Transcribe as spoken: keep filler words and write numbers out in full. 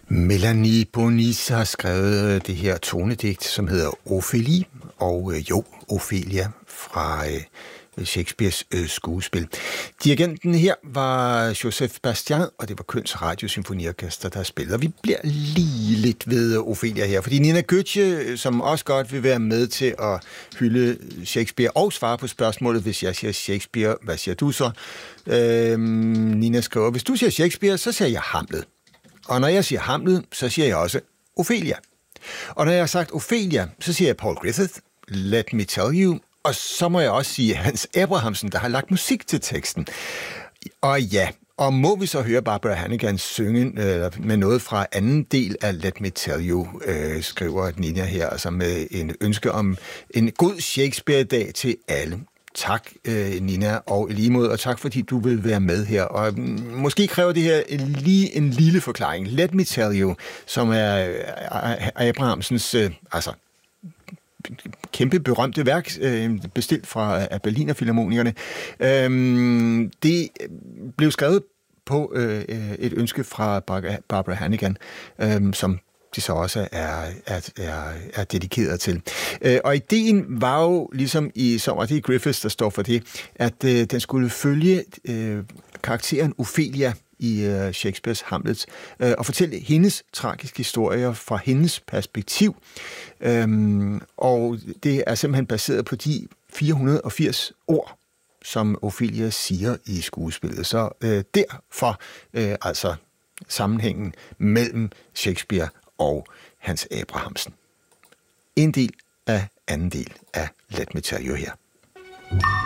Melanie Bonis har skrevet det her tonedigt, som hedder Ophélie, og øh, jo, Ophelia fra øh, Shakespeares øh, skuespil. Dirigenten her var Joseph Bastian, og det var Køns Radiosymfoniorkester, der spillede. Og vi bliver lige lidt ved Ophelia her, fordi Nina Goethe, som også godt vil være med til at hylde Shakespeare og svare på spørgsmålet, hvis jeg siger Shakespeare, hvad siger du så? Øh, Nina skriver, hvis du siger Shakespeare, så siger jeg Hamlet. Og når jeg siger Hamlet, så siger jeg også Ophelia. Og når jeg har sagt Ophelia, så siger jeg Paul Griffith, Let Me Tell You, og så må jeg også sige Hans Abrahamsen, der har lagt musik til teksten. Og ja, og må vi så høre Barbara Hannigan synge øh, med noget fra anden del af Let Me Tell You, øh, skriver Nina her, altså med en ønske om en god Shakespeare-dag til alle. Tak, øh, Nina, og lige mod, og tak fordi du vil være med her. Og mm, måske kræver det her lige en lille forklaring. Let Me Tell You, som er øh, Abrahamsens, øh, altså kæmpe berømte værk, øh, bestilt fra af Berliner Filharmonikerne. Øh, det blev skrevet på øh, et ønske fra Barbara Hannigan, øh, som de så også er, er, er, er dedikeret til. Øh, og ideen var jo, ligesom i sommer, det er Griffiths, der står for det, at øh, den skulle følge øh, karakteren Ophelia i øh, Shakespeares Hamlet, øh, og fortælle hendes tragiske historier fra hendes perspektiv. Øhm, og det er simpelthen baseret på de fire hundrede og firs ord, som Ophelia siger i skuespillet. Så øh, derfor øh, altså sammenhængen mellem Shakespeare og Hans Abrahamsen. En del af anden del af Let Me Tell You her.